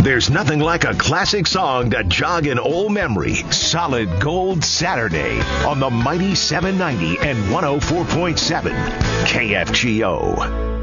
There's nothing like a classic song to jog an old memory. Solid Gold Saturday on the mighty 790 and 104.7 KFGO.